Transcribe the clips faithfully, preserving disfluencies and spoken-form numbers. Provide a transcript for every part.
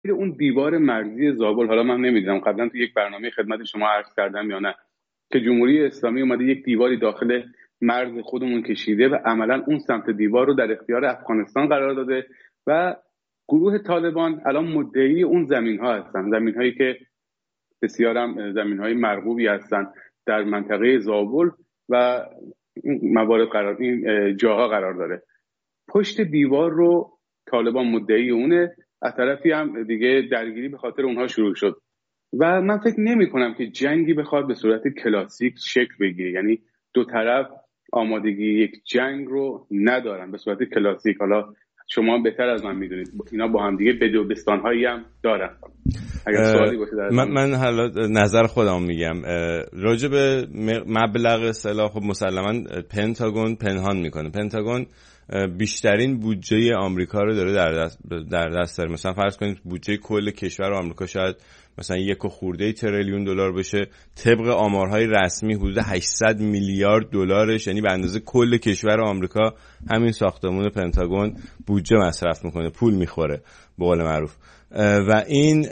اون دیوار مرزی زابل، حالا من نمیدونم قبلا تو یک برنامه خدمت شما عرض کردم یا نه، که جمهوری اسلامی اومده یک دیواری داخل مرز خودمون کشیده و عملا اون سمت دیوار رو در اختیار افغانستان قرار داده و گروه طالبان الان مدعی اون زمین ها هستن، زمین هایی که بسیار هم زمین های مرغوبی هستن در منطقه زابل و موارد قرار این جاها قرار داره. پشت دیوار رو طالبان مدعی اونه، از طرفی هم دیگه درگیری به خاطر اونها شروع شد و من فکر نمی کنم که جنگی بخواد به صورت کلاسیک شکل بگیره، یعنی دو طرف آمادگی یک جنگ رو ندارن به صورت کلاسیک. حالا شما بهتر از من میدونید اینا با هم دیگه بدوبستان‌هایی هم دارن. اگر سوالی باشه در من, من حالا نظر خودم میگم راجع به مبلغ سلاح. خب مسلماً پنتاگون پنهان میکنه. پنتاگون بیشترین بودجه آمریکا رو داره در دست در دست داره. مثلا فرض کنید بودجه کل کشور آمریکا شاید مثلا یک و خورده تریلیون دلار بشه، طبق آمارهای رسمی حدود هشتصد میلیارد دلارش، یعنی به اندازه کل کشور آمریکا همین ساختمون پنتاگون بودجه مصرف میکنه، پول میخوره به قول معروف. و این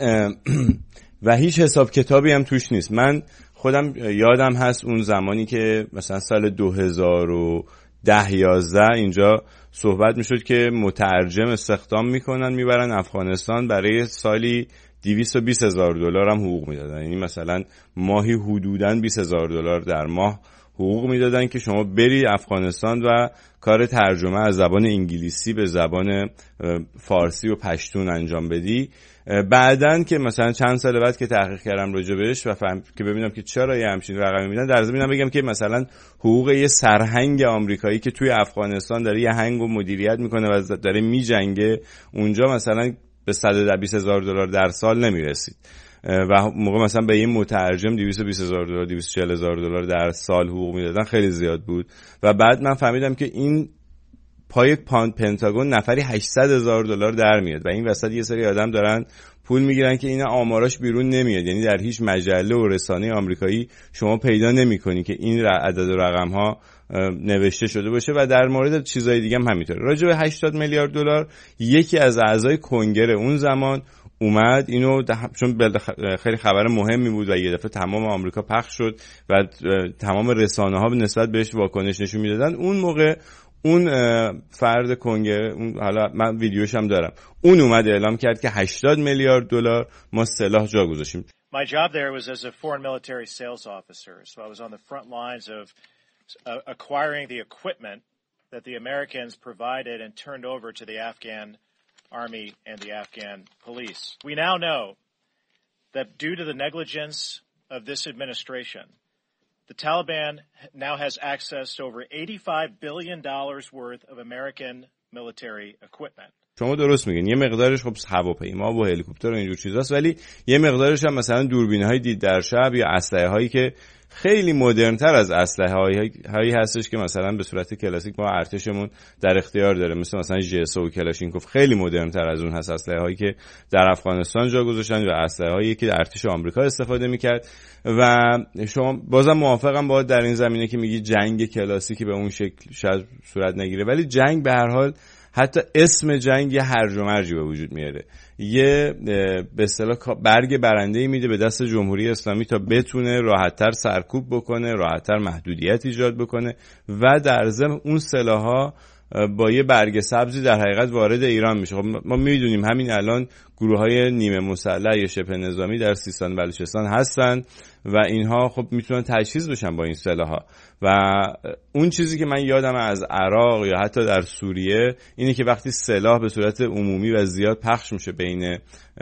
و هیچ حساب کتابی هم توش نیست. من خودم یادم هست اون زمانی که مثلا سال دو هزار و ده یازده اینجا صحبت میشد که مترجم استخدام میکنن میبرن افغانستان، برای سالی دویست و بیست هزار دلار هم حقوق میدادن، یعنی مثلا ماهی حدوداً بیست هزار دلار در ماه حقوق میدادن که شما بری افغانستان و کار ترجمه از زبان انگلیسی به زبان فارسی و پشتون انجام بدی. بعدن که مثلا چند سال بعد که تحقیق کردم راجع بهش و فهم که ببینم که چرا یه همچین رقمی میدن، در ضمن بگم که مثلا حقوق یه سرهنگ آمریکایی که توی افغانستان داره یه هنگو مدیریت میکنه و داره میجنگه اونجا مثلا به صد و بیست هزار دلار در سال نمیرسید و موقع مثلا به این مترجم دویست و بیست هزار دلار دویست و چهل هزار دلار در سال حقوق میدادن، خیلی زیاد بود. و بعد من فهمیدم که این پای پنتاگون نفری هشتصد هزار دلار در میاد و این وسط یه سری آدم دارن پول میگیرن که اینا آماراش بیرون نمیاد، یعنی در هیچ مجله و رسانه آمریکایی شما پیدا نمیکنی که این عدد و رقم ها نوشته شده باشه. و در مورد چیزای دیگه هم همینطوره. راجع به هشتاد میلیارد دلار یکی از اعضای کنگره اون زمان اومد اینو چون خیلی خبر مهمی بود و یه دفعه تمام آمریکا پخش شد و تمام رسانه ها به نسبت بهش واکنش نشون میدادن. اون موقع اون فرد کنگره، اون حالا من ویدیوش هم دارم، اون اومد اعلام کرد که هشتاد میلیارد دلار ما سلاح جا گذاشتیم. My job there was as a foreign military sales officer, so I was on the front lines of uh, acquiring the equipment that the Americans provided and turned over to the Afghan army and the Afghan police. We now know that due to the negligence of this administration, the Taliban now has access to over eighty-five billion dollars worth of American military equipment. شما درست میگین، یه مقدارش خب هواپیما و هلیکوپتر و اینجور چیزاست، ولی یه مقدارش هم مثلا دوربین‌های دید در شب یا اسلحه‌هایی که خیلی مدرن‌تر از اسلحه‌هایی هستش که مثلا به صورت کلاسیک ما ارتشمون در اختیار داره، مثل مثلا جی اس او و کلاشینکوف، خیلی مدرن‌تر از اون هست اسلحه‌هایی که در افغانستان جا گذاشتن و اسلحه‌هایی که ارتش آمریکا استفاده می‌کرد. و شما بازم موافقم با در این زمینه که میگی جنگ کلاسیکی به اون شکل شاید صورت نگیره، ولی جنگ به هر حال حتی اسم جنگ یه هرج و مرجی به وجود میاره، یه به اصطلاح برگ برنده‌ای میده به دست جمهوری اسلامی تا بتونه راحت‌تر سرکوب بکنه، راحت‌تر محدودیت ایجاد بکنه و در ضمن اون سلاح‌ها با یه برگ سبزی در حقیقت وارد ایران میشه. خب ما میدونیم همین الان گروه‌های نیمه مسلح یا شبه نظامی در سیستان و بلوچستان هستن و اینها خب میتونن تجهیز بشن با این سلاح‌ها. و اون چیزی که من یادم از عراق یا حتی در سوریه اینه که وقتی سلاح به صورت عمومی و زیاد پخش میشه بین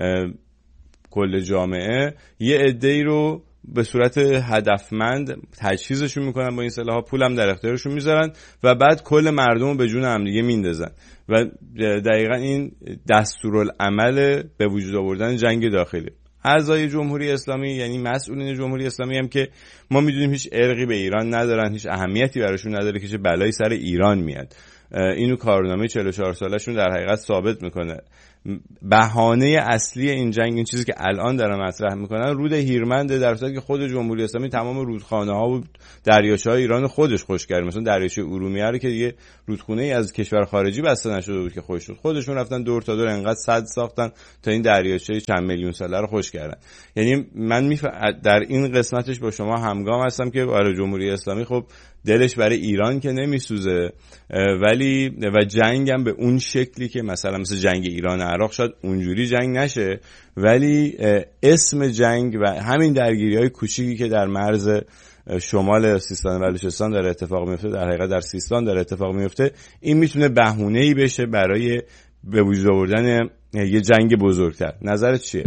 کل جامعه، یه عده‌ای رو به صورت هدفمند تجهیزشون میکنن با این سلاح‌ها، پولم در اختیارشون میذارن و بعد کل مردم رو به جون هم دیگه میندازن و دقیقاً این دستورالعمل به وجود آوردن جنگ داخلی. اعضای جمهوری اسلامی یعنی مسئولین جمهوری اسلامی هم که ما میدونیم هیچ ارقی به ایران ندارن، هیچ اهمیتی براشون نداره که چه بلایی سر ایران میاد. اینو کارنامه چهل و چهار سالشون در حقیقت ثابت میکنه. بهانه اصلی این جنگ، این چیزی که الان دارن مطرح میکنن، رود هیرمنده، در صورتی که خود جمهوری اسلامی تمام رودخانه ها و دریاچه‌های ایران خودش خشک کرد. مثلا دریاچه ارومیه رو که دیگه رودخونه ای از کشور خارجی بسته نشده بود که خشک شد، خودشون رفتن دور تا دور انقدر سد ساختن تا این دریاچه چند میلیون ساله رو خشک کردن. یعنی من میفهم در این قسمتش با شما همگام هستم که برای جمهوری اسلامی خب دلش برای ایران که نمیسوزه، ولی و جنگم به اون شکلی که مثلا مثل جنگ ایران عراق شاید اونجوری جنگ نشه، ولی اسم جنگ و همین درگیری‌های کوچیکی که در مرز شمال سیستان و بلوچستان داره اتفاق میفته، در حقیقت در سیستان داره اتفاق میفته، این میتونه بهونه‌ای بشه برای به وجود آوردن یه جنگ بزرگتر. نظرت چیه؟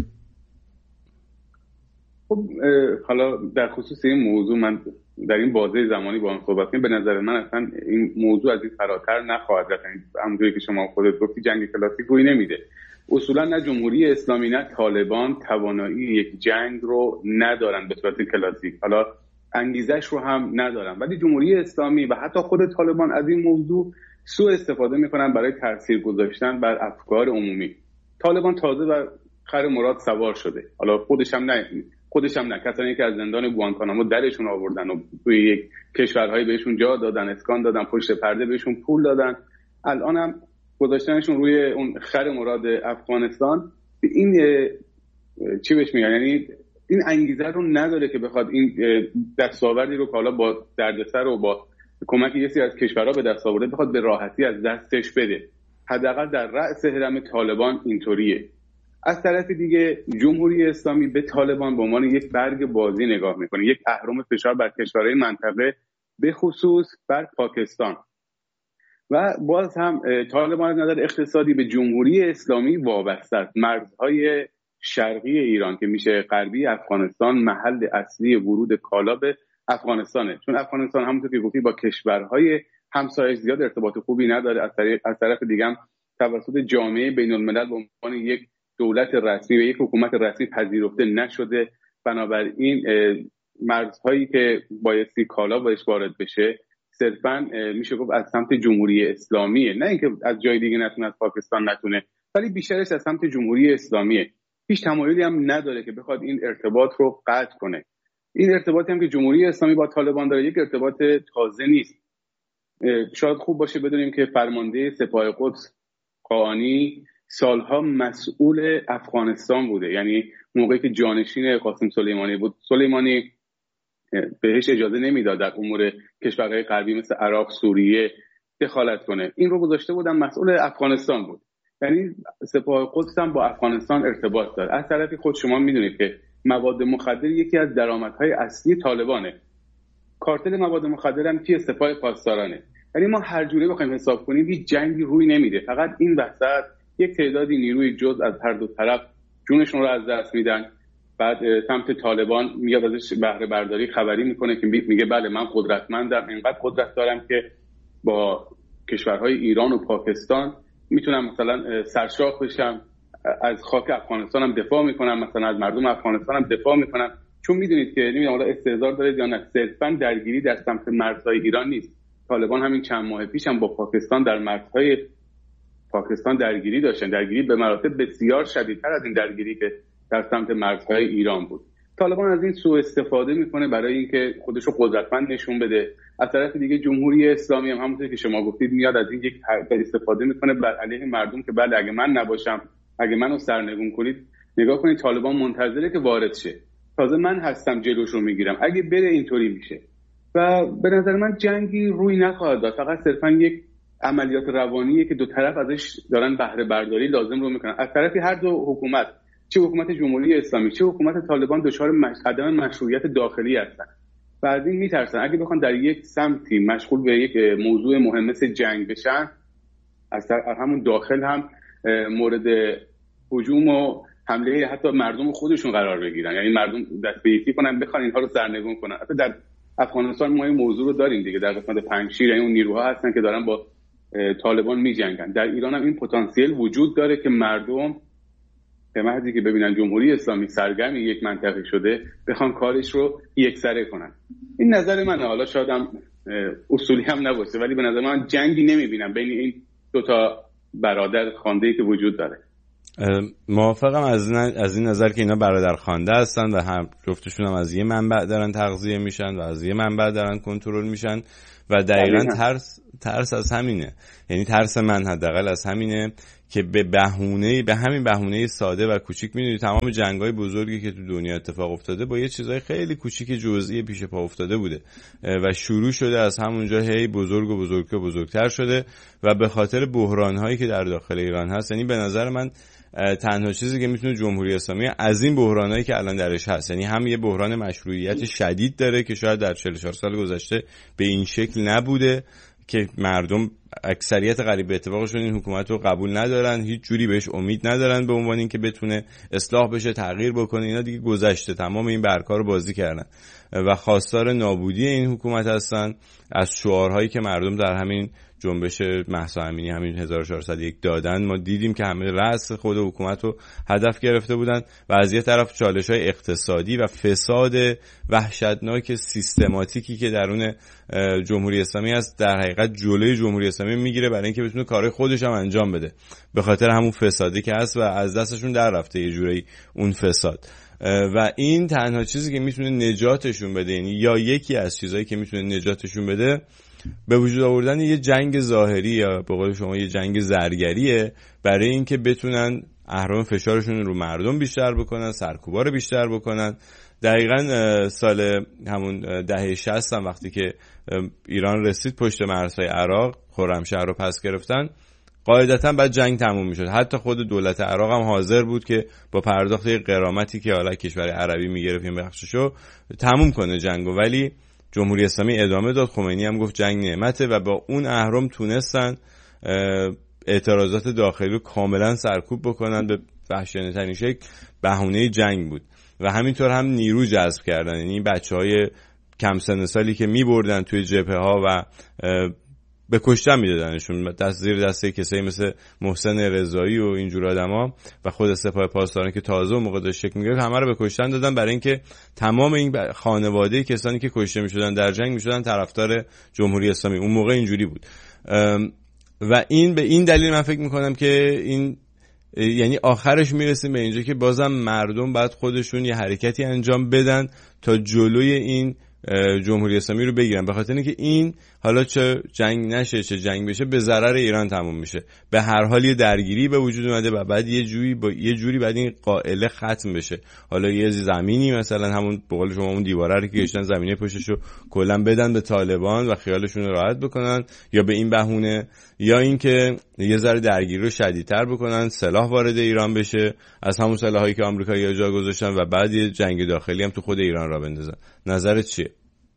خب حالا در خصوص این موضوع من در این بازه زمانی با هم صحبت کنیم، به نظر من اصلا این موضوع از این فراتر نخواهد رفت. همونجوری که شما خودت گفتی جنگ کلاسیک روی نمیده. اصولا نه جمهوری اسلامی نه طالبان توانایی یک جنگ رو ندارن به صورت کلاسیک، حالا انگیزش رو هم ندارن، ولی جمهوری اسلامی و حتی خود طالبان از این موضوع سوء استفاده میکنن برای تاثیر گذاشتن بر افکار عمومی. طالبان تازه بر خر مراد سوار شده، حالا خودش هم نه خودش هم نه کسانی که از زندان گوانتانامو درشون آوردن و توی یک کشورهای بهشون جا دادن، اسکان دادن، پشت پرده بهشون پول دادن، الان هم گذاشتنشون روی اون خر مراد افغانستان. این چی بهش میگن، یعنی این انگیزه رو نداره که بخواد این دستاوردی رو که حالا با دردسر و با کمک یه سری از کشورها به دست آورده بخواد به راحتی از دستش بده. حداقل در رأس هرم طالبان اینطوریه. از طرف دیگه جمهوری اسلامی به طالبان به عنوان یک برگ بازی نگاه میکنه، یک اهرم فشار بر کشورهای منطقه، به خصوص بر پاکستان. و باز هم طالبان از نظر اقتصادی به جمهوری اسلامی وابسته است. مرزهای شرقی ایران که میشه غربی افغانستان محل اصلی ورود کالا به افغانستانه، چون افغانستان همونطور که گفتی با کشورهای همسایه زیاد ارتباط خوبی نداره. از طرف دیگه هم توسط جامعه بین الملل به عنوان یک دولت رسمی و یک حکومت رسمی پذیرفته نشده. بنابراین مرزهایی که بایستی کالا باش وارد بشه صرفاً میشه گفت از سمت جمهوری اسلامیه، نه اینکه از جای دیگه نتونه، از پاکستان نتونه، ولی بیشترش از سمت جمهوری اسلامیه. هیچ تمایلی هم نداره که بخواد این ارتباط رو قطع کنه. این ارتباطی هم که جمهوری اسلامی با طالبان داره یک ارتباط تازه نیست. شاید خوب باشه بدونیم که فرمانده سپاه قدس قاآنی سالها مسئول افغانستان بوده، یعنی موقعی که جانشین قاسم سلیمانی بود، سلیمانی بهش اجازه نمیداد در امور کشورهای غربی مثل عراق، سوریه دخالت کنه. این رو گذاشته بودن مسئول افغانستان بود، یعنی سپاه قدس هم با افغانستان ارتباط داره. از طرفی خود شما میدونید که مواد مخدر یکی از درآمدهای اصلی طالبانه. کارتل مواد مخدر هم که سپاه پاسدارانه. یعنی ما هر جوری بخوایم حساب کنیم هیچ جنگی روی نمیده، فقط این وسط یک تعدادی نیروی جز از هر دو طرف جونشون رو از دست میدن. بعد سمت طالبان میاد ازش بهره برداری خبری میکنه که میگه بله من قدرتمندم، اینقدر قدرت دارم که با کشورهای ایران و پاکستان میتونم مثلا سرشاخ بشم، از خاک افغانستان هم دفاع میکنم، مثلا از مردم افغانستان هم دفاع میکنم. چون میدونید که نمیدونم حالا استهزار داره یا نه، صرفا درگیری در سمت مرزهای ایران نیست. طالبان همین چند ماه پیش هم با پاکستان در مرزهای پاکستان درگیری داشتن، درگیری به مراتب بسیار شدیدتر از این درگیری که در سمت مرزهای ایران بود. طالبان از این سوء استفاده میکنه برای اینکه خودش رو قدرتمند نشون بده. از طرف دیگه جمهوری اسلامی هم همونطور که شما گفتید میاد از این یک استفاده میکنه بر علیه مردم که بله اگه من نباشم، اگه منو سرنگون کنید، نگاه کنید طالبان منتظره که وارد شه، تازه من هستم جلوش رو میگیرم، اگه بره اینطوری میشه. و به نظر من جنگی روی نخواهد داد، فقط صرفا یک عملیات روانیه که دو طرف ازش دارن بهره برداری لازم رو میکنن. از طرفی هر دو حکومت، چه حکومت جمهوری اسلامی چه حکومت طالبان، دچار مش... عدم مشروعیت داخلی هستن و از این میترسن اگه بخوان در یک سمتی مشغول به یک موضوع مهم مثل جنگ بشن، از همون داخل هم مورد هجوم و حمله حتی مردم خودشون قرار بگیرن، یعنی مردم دست به یکی کنن بخوان اینها رو سرنگون کنن. حتی در افغانستان ما این موضوع رو داریم دیگه، در قسمت پنجشیر، یعنی اون نیروها هستن که دارن با طالبان میجنگن. در ایران هم این پتانسیل وجود داره که مردم به محضی که ببینن جمهوری اسلامی سرگرم یک منطقه شده بخوان کارش رو یکسره کنن. این نظر منه، حالا شاید هم اصولی هم نباشه، ولی به نظر من جنگی نمیبینم بین این دو تا برادر خانده‌ای که وجود داره. موافقم از این از این نظر که اینا برادر خوانده هستن و هم جفتشون هم از یه منبع دارن تغذیه میشن و از یه منبع دارن کنترل میشن و دقیقاً ترس ترس از همینه. یعنی ترس من حداقل از همینه که به بهونه به همین بهونه ساده و کوچیک، میدونید تمام جنگ‌های بزرگی که تو دنیا اتفاق افتاده با یه چیزای خیلی کوچیک جزئی پیش پا افتاده بوده و شروع شده از همونجا هی بزرگ و بزرگ و بزرگتر شده و به خاطر بحران‌هایی که در داخل ایران هست. یعنی به نظر من تنها چیزی که میتونه جمهوری اسلامی از این بحرانایی که الان درش هست، یعنی هم یه بحران مشروعیت شدید داره که شاید در چهل و چهار سال گذشته به این شکل نبوده که مردم اکثریت قریب به اتفاقشون این حکومت رو قبول ندارن، هیچ جوری بهش امید ندارن به عنوان اینکه بتونه اصلاح بشه، تغییر بکنه. اینا دیگه گذشته، تمام این برگ‌ها رو بازی کردن و خواستار نابودی این حکومت هستن. از شعارهایی که مردم در همین جنبش مهسا امینی همین هزار و چهارصد و یک دادن ما دیدیم که همه رأس خود حکومت رو هدف گرفته بودن و از یه طرف چالش‌های اقتصادی و فساد وحشتناک سیستماتیکی که درون جمهوری اسلامی هست در حقیقت جلوی جمهوری اسلامی میگیره برای اینکه بتونه کارهای خودش هم انجام بده، به خاطر همون فسادی که هست و از دستشون در رفته یه جوری اون فساد. و این تنها چیزی که میتونه نجاتشون بده، یعنی یا یکی از چیزایی که میتونه نجاتشون بده به وجود آوردن یه جنگ ظاهری یا به قول شما یه جنگ زرگریه برای اینکه بتونن اهرام فشارشون رو مردم بیشتر بکنن، سرکوبا رو بیشتر بکنن. دقیقاً سال همون دهه شصت هم وقتی که ایران رسید پشت مرزهای عراق، خرمشهر رو پس گرفتن، قاعدتاً بعد جنگ تموم میشد. حتی خود دولت عراق هم حاضر بود که با پرداخت غرامتی که حالا کشور عربی میگرفت این بخششو تموم کنه جنگو، ولی جمهوری اسلامی ادامه داد. خمینی هم گفت جنگ نعمته و با اون اهرم تونستن اعتراضات داخلی رو کاملا سرکوب بکنن به وحشیانه‌ترین شکل. بهونه جنگ بود و همینطور هم نیرو جذب کردن، یعنی بچهای کم سن سالی که میبردن توی جبهه ها و به کشتن میدادنشون دست زیر دسته کسایی مثل محسن رضایی و اینجور آدما و خود سپاه پاسداران که تازه اون موقع داشت شکل میگرفت، همه رو به کشتن دادن برای اینکه تمام این خانواده کسانی که کشته میشدن در جنگ میشدن طرفدار جمهوری اسلامی. اون موقع اینجوری بود و این به این دلیل من فکر میکنم که این یعنی آخرش میرسیم به اینجا که بازم مردم باید خودشون یه حرکتی انجام بدن تا جلوی این جمهوری اسلامی رو بگیرن، به خاطر اینکه این حالا چه جنگ نشه چه جنگ بشه به ضرر ایران تموم میشه. به هر حال یه درگیری به وجود اومده و بعد یه جوری با یه جوری بعد این قائله ختم بشه. حالا یه زمینی مثلا همون به قول شما اون دیواره رو که گشتن زمینه پشتشو کلا بدن به طالبان و خیالشون رو راحت بکنن، یا به این بهونه یا اینکه یه ذره درگیری رو شدیدتر بکنن، سلاح وارد ایران بشه از همون سلاحایی که آمریکایی‌ها جا گذاشتن و بعد یه جنگ داخلی هم تو خود ایران را بندازن. نظرت چیه؟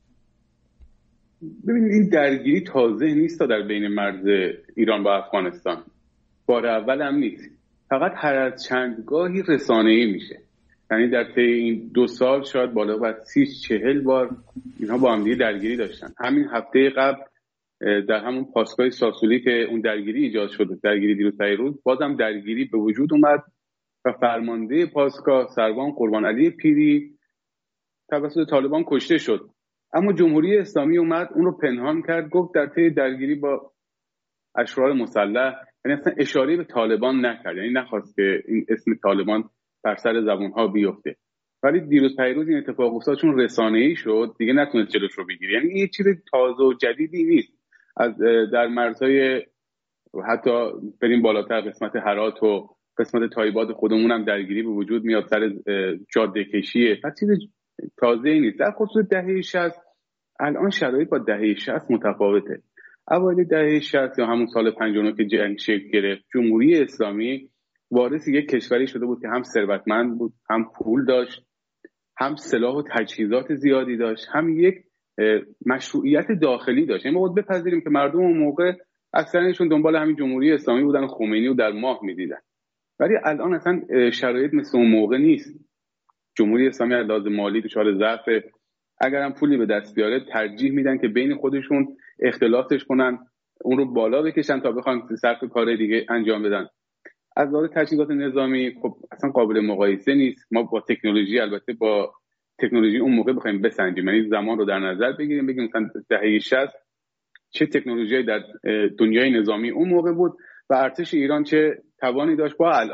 ببینید این درگیری تازه نیست تا در بین مرز ایران با افغانستان، بار اول هم نیست، فقط هر از چندگاهی رسانه‌ای میشه. یعنی در طی این دو سال شاید بالا بر سی چهل بار اینها با هم دیگه درگیری داشتن. همین هفته قبل در همون پاسگاه ساسولی که اون درگیری ایجاد شد، درگیری دیروز پیروز، بازم درگیری به وجود اومد و فرمانده پاسگاه سروان قربان علی پیری توسط طالبان کشته شد. اما جمهوری اسلامی اومد اون رو پنهان کرد، گفت در طی درگیری با اشرار مسلح، یعنی اصلا اشاره به طالبان نکرد، یعنی نخواست که این اسم طالبان بر سر زبونها بیفته. ولی دیروز پیروز این اتفاق افتاد چون رسانه‌ای شد دیگه نتونست جلوش رو بگیره. یعنی این چیز تازه و جدیدی نیست. از در مرزهای حتی بریم بالاتر قسمت هرات و قسمت تایباد خودمون هم درگیری به وجود میاد سر جاده کشیه. پس چیز تازه ای نیست. در خصوص دهه شصت الان شرایط با دهه شصت متفاوته. اوایل دهه شصت یا همون سال پنجاه و نه که جنگ شکل گرفت، جمهوری اسلامی وارث یک کشوری شده بود که هم ثروتمند بود، هم پول داشت، هم سلاح و تجهیزات زیادی داشت، هم یک مشروعیت داخلی داشت. یعنی ما باید بپذیریم که مردم اون موقع اکثرشون دنبال همین جمهوری اسلامی بودن، خمینی رو در ماه می‌دیدن. ولی الان اصلا شرایط مثل اون موقع نیست. جمهوری اسلامی از لحاظ مالی دچار ضعف، اگر هم پولی به دست بیاره ترجیح میدن که بین خودشون اختلاسش کنن، اون رو بالا بکشن تا بخوان صرف کار دیگه انجام بدن. از لحاظ تجهیزات نظامی خب اصلا قابل مقایسه نیست. ما با تکنولوژی، البته با تکنولوژی اون موقع بخوایم بسنجیم، یعنی زمان رو در نظر بگیریم، بگیم مثلا دهه شصت چه تکنولوژی در دنیای نظامی اون موقع بود و ارتش ایران چه توانی داشت با الان.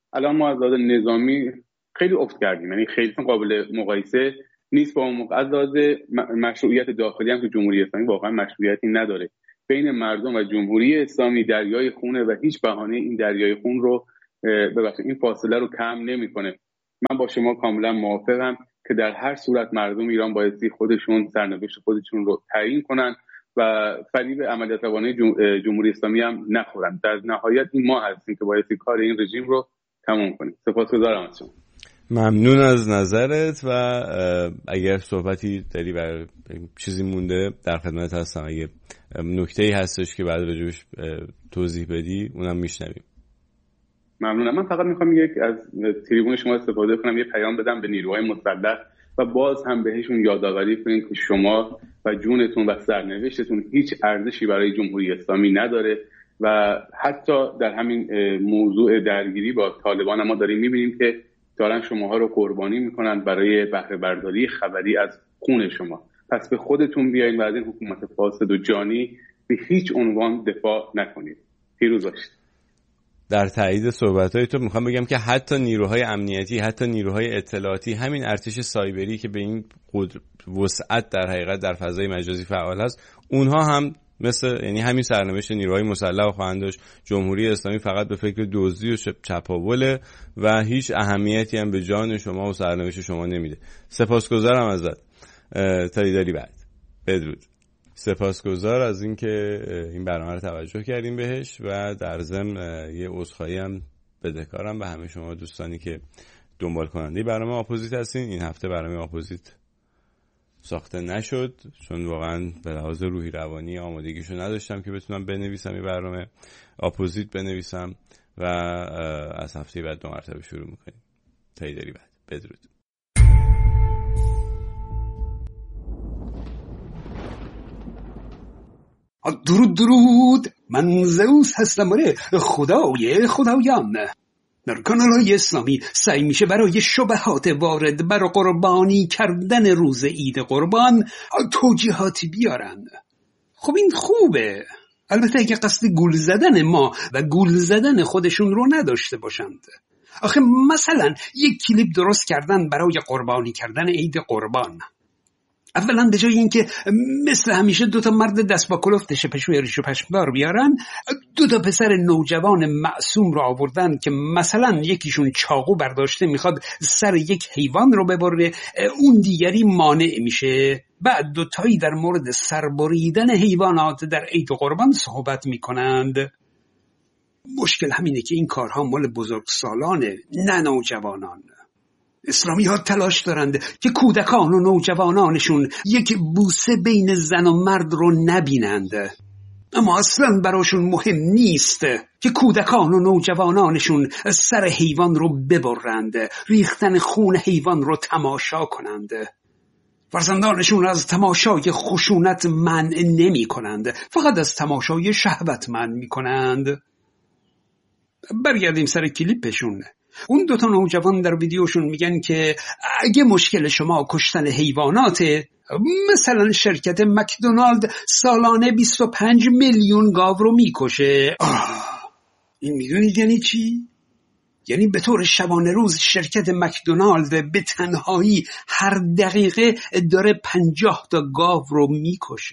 الان ما از لحاظ نظامی خیلی افت کردیم، یعنی خیلی قابل مقایسه نیست با اون موقع. از لحاظ مشروعیت داخلی هم که جمهوری اسلامی واقعا مشروعیتی نداره. بین مردم و جمهوری اسلامی دریای خونه و هیچ بهانه این دریای خون رو ببخشید این فاصله رو کم نمیکنه. من با شما کاملا موافقم که در هر صورت مردم ایران بایستی خودشون سرنوشت خودشون رو تعیین کنن و فریب عملیات توانایی جمهوری اسلامی هم نخورن. در نهایت این ما هستیم که بایستی کار این رژیم رو تمام کنیم. سپاسگزارم از شما. ممنون از نظرت و اگر صحبتی داری و چیزی مونده در خدمت هستم. اگه نکته‌ای هستش که بعد راجبش توضیح بدی اونم میشنویم. ممنونم. من فقط میخوام یک از تریبون شما استفاده کنم، یه پیام بدم به نیروهای مسلح و باز هم بهشون یادآوری کنیم که شما و جونتون و سرنوشتتون هیچ ارزشی برای جمهوری اسلامی نداره و حتی در همین موضوع درگیری با طالبان ما داریم میبینیم که دارن شماها رو قربانی میکنن برای بهره برداری خبری از خون شما. پس به خودتون بیاین و از این حکومت فاسد و جانی به هیچ عنوان دفاع نکنید. پیروز باشید. در تایید صحبت‌های تو میخوام بگم که حتی نیروهای امنیتی، حتی نیروهای اطلاعاتی، همین ارتش سایبری که به این قدر وسعت در حقیقت در فضای مجازی فعال هست، اونها هم مثل یعنی همین سرنوشت نیروهای مسلح خواهند داشت. جمهوری اسلامی فقط به فکر دزدی و چپاوله و هیچ اهمیتی هم به جان شما و سرنوشت شما نمیده. سپاسگزارم ازت. تاییداری بعد. بدرود. سپاسگزار از اینکه این برنامه رو توجه کردیم بهش و در ضمن یه عذرخواهی هم بدهکارم به همه شما دوستانی که دنبال کننده برنامه آپوزیت هستین. این هفته برنامه آپوزیت ساخته نشد چون واقعا به لحاظ روحی روانی آمادگیشو نداشتم که بتونم بنویسم این برنامه آپوزیت بنویسم و از هفته بعد دو مرتبه شروع میکنیم. تاییداری بعد. بدرود. درود درود، من زئوس هستم، آره خدای خدایان. در کانال‌های اسلامی سعی میشه برای شبهات وارد بر قربانی کردن روز عید قربان توجیهاتی بیارن. خب این خوبه، البته اگه قصد گول زدن ما و گول زدن خودشون رو نداشته باشند. آخه مثلا یک کلیپ درست کردن برای قربانی کردن عید قربان. اولا به جای اینکه مثل همیشه دوتا مرد دست با کلفت شپشوی ریش و پشمدار بیارن، دوتا پسر نوجوان معصوم رو آوردن که مثلا یکیشون چاقو برداشته میخواد سر یک حیوان رو ببره، اون دیگری مانع میشه. بعد دوتایی در مورد سربریدن حیوانات در عید قربان صحبت میکنند. مشکل همینه که این کارها مال بزرگسالانه، نه نوجوانان. اسلامی ها تلاش دارند که کودکان و نوجوانانشون یک بوسه بین زن و مرد رو نبینند، اما اصلا براشون مهم نیست که کودکان و نوجوانانشون سر حیوان رو ببرند، ریختن خون حیوان رو تماشا کنند. فرزندانشون از تماشای خشونت منع نمی کنند، فقط از تماشای شهوت منع می کنند. برگردیم سر کلیپشون. اون دوتا نوجوان در ویدیوشون میگن که اگه مشکل شما کشتن حیواناته، مثلا شرکت مکدونالد سالانه بیست و پنج میلیون گاو رو میکشه. این میدونید یعنی چی؟ یعنی به طور شبانه روز شرکت مکدونالد به تنهایی هر دقیقه داره پنجاه تا گاو رو میکشه.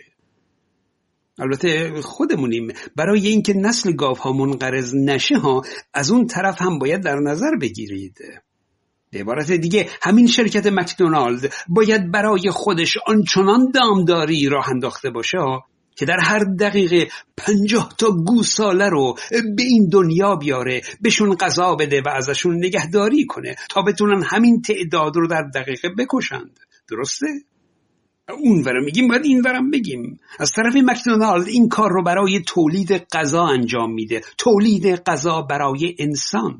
البته خودمونیم، برای اینکه نسل گاوها منقرض نشه ها، از اون طرف هم باید در نظر بگیرید. به عبارت دیگه همین شرکت مکدونالد باید برای خودش آنچنان دامداری راه انداخته باشه که در هر دقیقه پنجاه تا گوساله رو به این دنیا بیاره، بهشون غذا بده و ازشون نگهداری کنه تا بتونن همین تعداد رو در دقیقه بکشند. درسته؟ اون ورم میگیم باید این ورم بگیم. از طرف مکدونالد این کار رو برای تولید غذا انجام میده، تولید غذا برای انسان.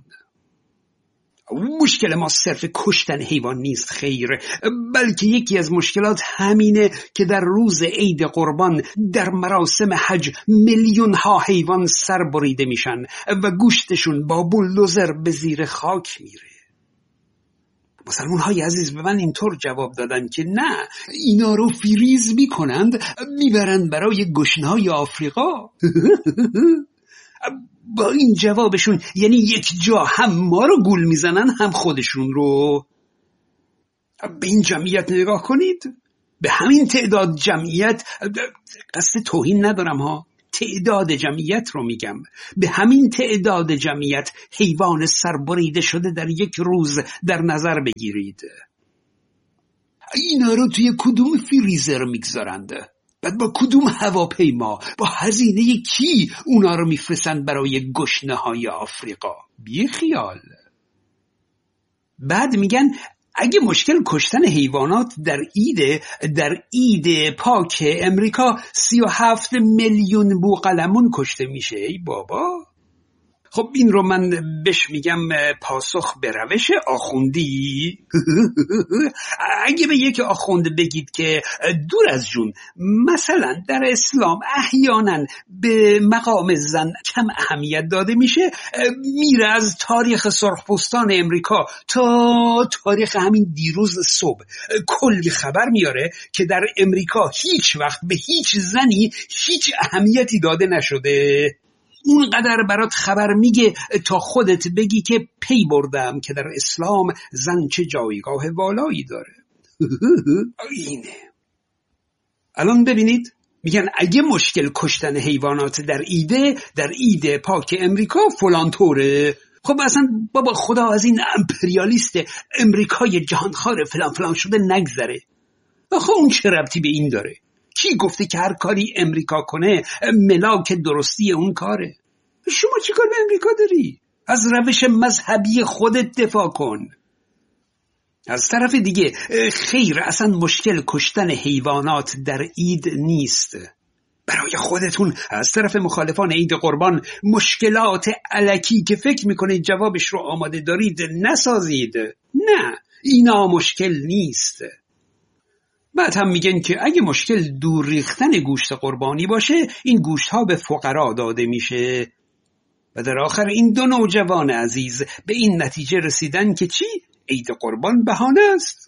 مشکل ما صرف کشتن حیوان نیست خیر، بلکه یکی از مشکلات همینه که در روز عید قربان در مراسم حج میلیون ها حیوان سر بریده میشن و گوشتشون با بولدوزر به زیر خاک میره. مسلمان های عزیز به من اینطور جواب دادن که نه، اینا رو فریز میکنند میبرند برای گشنهای آفریقا. با این جوابشون یعنی یک جا هم ما رو گول میزنن هم خودشون رو. به این جمعیت نگاه کنید، به همین تعداد جمعیت، قصد توهین ندارم ها، تعداد جمعیت رو میگم، به همین تعداد جمعیت حیوان سربریده شده در یک روز در نظر بگیرید. اینا رو توی کدوم فریزر میگذارند؟ بعد با کدوم هواپیما، با هزینه کی اونا رو میفرستند برای گشنه های آفریقا؟ بی خیال. بعد میگن اگه مشکل کشتن حیوانات در عید در عید پاک امریکا سی و هفت میلیون بوقلمون کشته میشه. ای بابا، خب این رو من بهش میگم پاسخ به روش آخوندی. اگه به یک آخوند بگید که دور از جون مثلا در اسلام احیانا به مقام زن کم اهمیت داده میشه، میره از تاریخ سرخپوستان امریکا تا تاریخ همین دیروز صبح کلی خبر میاره که در امریکا هیچ وقت به هیچ زنی هیچ اهمیتی داده نشده. اونقدر برات خبر میگه تا خودت بگی که پی بردم که در اسلام زن چه جایگاه والایی داره. اینه. الان ببینید میگن اگه مشکل کشتن حیوانات در ایده در عید پاک امریکا فلان طوره. خب اصلا بابا خدا از این امپریالیست امریکای جهانخوار فلان فلان شده نگذره. آخه اون چه ربطی به این داره؟ کی گفته که هر کاری امریکا کنه ملاک درستی اون کاره؟ شما چی کار به امریکا داری؟ از روش مذهبی خودت دفاع کن. از طرف دیگه خیر، اصلا مشکل کشتن حیوانات در عید نیست. برای خودتون از طرف مخالفان عید قربان مشکلات الکی که فکر میکنید جوابش رو آماده دارید نسازید. نه، اینا مشکل نیست. بعد هم میگن که اگه مشکل دور ریختن گوشت قربانی باشه این گوشت ها به فقرا داده میشه. و در آخر این دو نوجوان عزیز به این نتیجه رسیدن که چی؟ عید قربان بهانه است.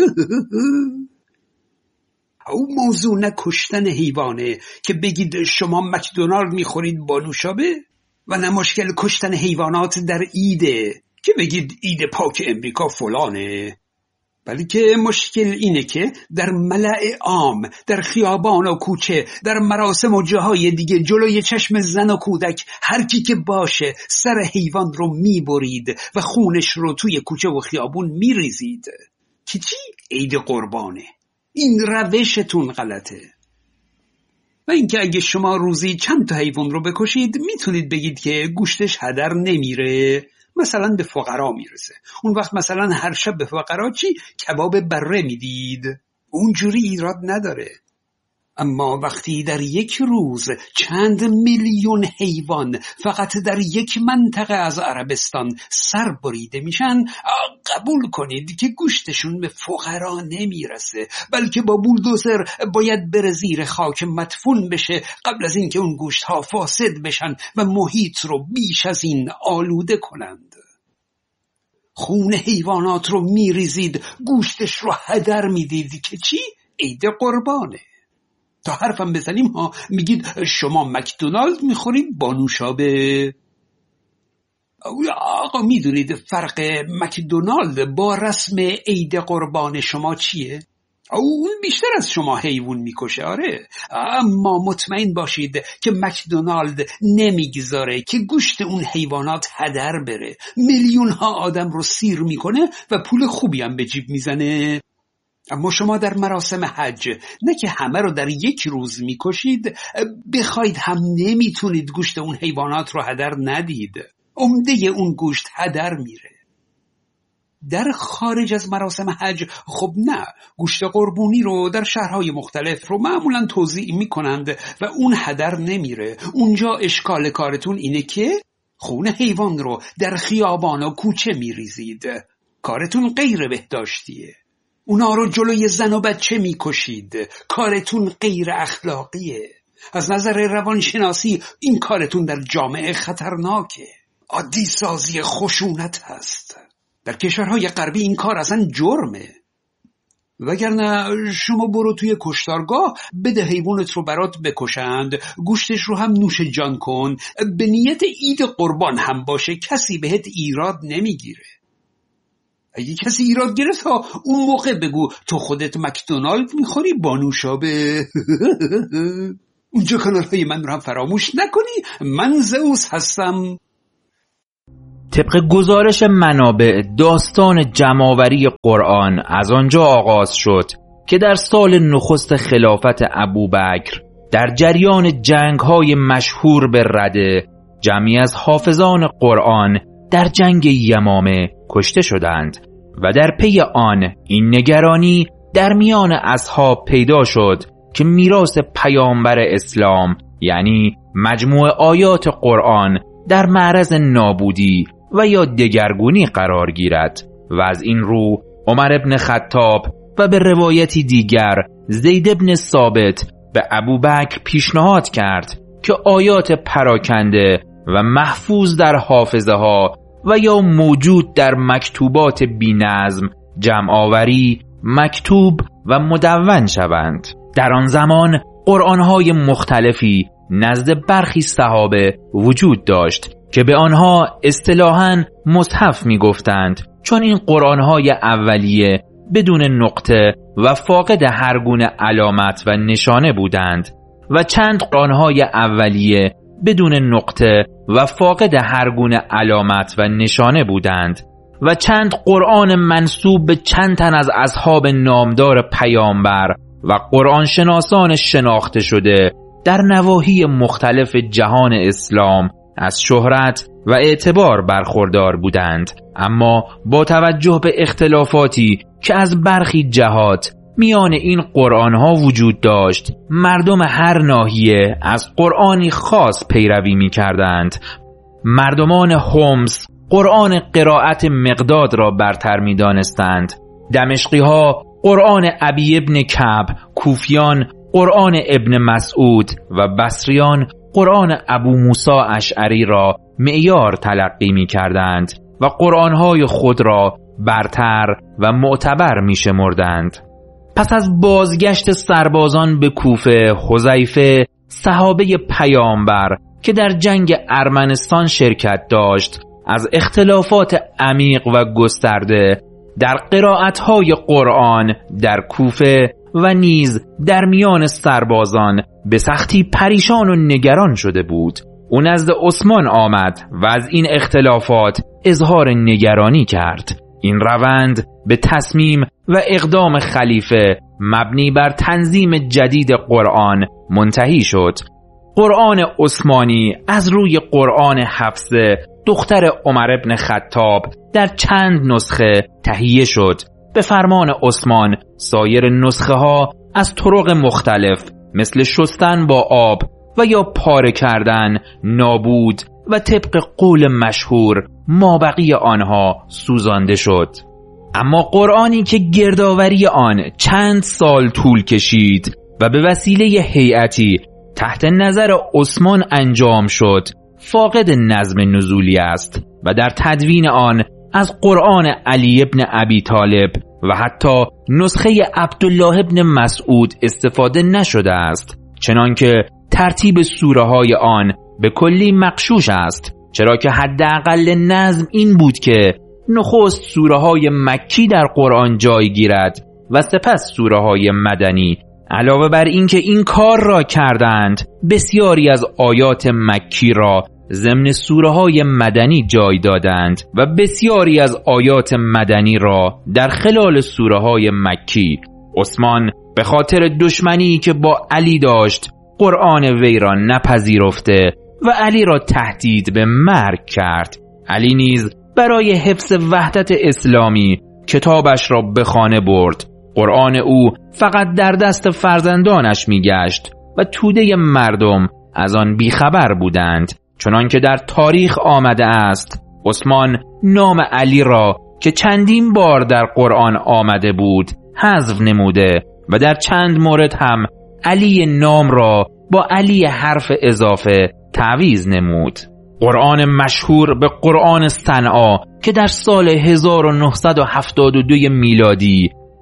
او موضوع نه کشتن حیوانه که بگید شما مکدونالد میخورید با نوشابه، و نه مشکل کشتن حیوانات در عیده که بگید عید پاک امریکا فلانه، بلکه مشکل اینه که در ملأ عام، در خیابان و کوچه، در مراسم و جاهای دیگه جلوی چشم زن و کودک هر کی که باشه سر حیوان رو میبرید و خونش رو توی کوچه و خیابون میریزید. که چی؟ عید قربانه. این روشتون غلطه. و اینکه اگه شما روزی چند تا حیوان رو بکشید میتونید بگید که گوشتش هدر نمیره، مثلا به فقرا میرسه. اون وقت مثلا هر شب به فقرا چی؟ کباب بره میدید. اونجوری ایراد نداره. اما وقتی در یک روز چند میلیون حیوان فقط در یک منطقه از عربستان سر بریده میشن، قبول کنید که گوشتشون به فقرا نمیرسه، بلکه با بولدوزر باید بره زیر خاک مدفون بشه قبل از اینکه اون گوشت ها فاسد بشن و محیط رو بیش از این آلوده کنند. خون حیوانات رو میریزید، گوشتش رو هدر میدید که چی؟ عید قربانه. تا حرفم بزنیم ها میگید شما مکدونالد میخورید با نوشابه. آقا میدونید فرق مکدونالد با رسم عید قربان شما چیه؟ اون بیشتر از شما حیوان میکشه، آره، اما مطمئن باشید که مکدونالد نمیگذاره که گوشت اون حیوانات هدر بره. میلیون ها آدم رو سیر میکنه و پول خوبی هم به جیب میزنه. اما شما در مراسم حج نه که همه رو در یک روز میکشید، بخواید هم نمیتونید گوشت اون حیوانات رو هدر ندید. عمده اون گوشت هدر میره. در خارج از مراسم حج خب نه، گوشت قربونی رو در شهرهای مختلف رو معمولا توزیع میکنند و اون هدر نمیره. اونجا اشکال کارتون اینه که خون حیوان رو در خیابان و کوچه میریزید. کارتون غیر بهداشتیه. اونا رو جلوی زن و بچه میکشید. کارتون غیر اخلاقیه. از نظر روانشناسی این کارتون در جامعه خطرناکه. عادی سازی خشونت هست. در کشورهای غربی این کار اصلا جرمه. وگرنه شما برو توی کشتارگاه، بده حیوانت رو برات بکشند، گوشتش رو هم نوش جان کن، به نیت عید قربان هم باشه، کسی بهت ایراد نمیگیره. اگه کسی ایراد گرفت تا اون موقع بگو تو خودت مکدونالد میخوری با نوشابه. اونجا کانال های من رو هم فراموش نکنی. من زئوس هستم. طبق گزارش منابع، داستان جمع‌آوری قرآن از آنجا آغاز شد که در سال نخست خلافت ابوبکر در جریان جنگ‌های مشهور به رده، جمعی از حافظان قرآن در جنگ یمامه کشته شدند و در پی آن این نگرانی در میان اصحاب پیدا شد که میراث پیامبر اسلام یعنی مجموع آیات قرآن در معرض نابودی و یا دگرگونی قرار گیرد و از این رو عمر ابن خطاب و به روایتی دیگر زید ابن ثابت به ابوبکر پیشنهاد کرد که آیات پراکنده و محفوظ در حافظه ها و یا موجود در مکتوبات بی‌نظم جمع‌آوری، مکتوب و مدون شوند. در آن زمان قرآن‌های مختلفی نزد برخی صحابه وجود داشت که به آنها اصطلاحاً مصحف می گفتند، چون این قرآن‌های اولیه بدون نقطه و فاقد هر گونه علامت و نشانه بودند و چند قرآن‌های اولیه بدون نقطه و فاقد هر گونه علامت و نشانه بودند و چند قرآن منسوب به چند تن از اصحاب نامدار پیامبر و قرآن شناسان شناخته شده در نواحی مختلف جهان اسلام از شهرت و اعتبار برخوردار بودند. اما با توجه به اختلافاتی که از برخی جهات میان این قرآنها وجود داشت، مردم هر ناحیه از قرآنی خاص پیروی می کردند. مردمان حمص قرآن قرائت مقداد را برتر می دانستند، دمشقی ها قرآن ابی ابن کعب، کوفیان قرآن ابن مسعود و بصریان قرآن ابو موسی اشعری را معیار تلقی می کردند و قرآنهای خود را برتر و معتبر می شمردند. پس از بازگشت سربازان به کوفه، حذیفه صحابه پیامبر که در جنگ ارمنستان شرکت داشت از اختلافات عمیق و گسترده در قرائت‌های قرآن در کوفه و نیز در میان سربازان به سختی پریشان و نگران شده بود. او نزد عثمان آمد و از این اختلافات اظهار نگرانی کرد. این روند به تصمیم و اقدام خلیفه مبنی بر تنظیم جدید قرآن منتهی شد. قرآن عثمانی از روی قرآن حفصه دختر عمر ابن خطاب در چند نسخه تهیه شد. به فرمان عثمان سایر نسخه ها از طرق مختلف مثل شستن با آب و یا پاره کردن، نابود و طبق قول مشهور مابقی آنها سوزانده شد. اما قرآنی که گردآوری آن چند سال طول کشید و به وسیله هیئتی تحت نظر عثمان انجام شد، فاقد نظم نزولی است و در تدوین آن از قرآن علی ابن ابی طالب و حتی نسخه عبدالله ابن مسعود استفاده نشده است، چنانکه ترتیب سوره های آن به کلی مغشوش است، چرا که حداقل نظم این بود که نخست سوره های مکی در قرآن جای گیرد و سپس سوره های مدنی. علاوه بر اینکه این کار را کردند، بسیاری از آیات مکی را ضمن سوره های مدنی جای دادند و بسیاری از آیات مدنی را در خلال سوره های مکی. عثمان به خاطر دشمنی که با علی داشت قرآن وی را نپذیرفته و علی را تهدید به مرگ کرد. علی نیز برای حفظ وحدت اسلامی کتابش را به خانه برد. قرآن او فقط در دست فرزندانش می گشت و توده مردم از آن بیخبر بودند، چنانکه در تاریخ آمده است عثمان نام علی را که چندین بار در قرآن آمده بود حذف نموده و در چند مورد هم علی نام را با علی حرف اضافه تعویض نمود. قرآن مشهور به قرآن صنعا که در سال هزار و نهصد و هفتاد و دو میلادی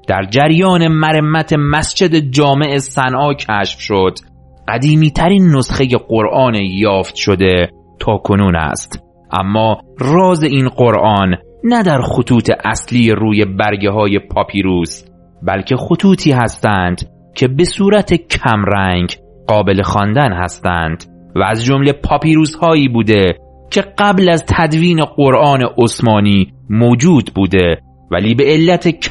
در جریان مرمت مسجد جامع صنعا کشف شد، قدیمی ترین نسخه قرآن یافت شده تا کنون است. اما راز این قرآن نه در خطوط اصلی روی برگه های پاپیروس، بلکه خطوطی هستند که به صورت کمرنگ قابل خواندن هستند و از جمله پاپیروس هایی بوده که قبل از تدوین قرآن عثمانی موجود بوده، ولی به علت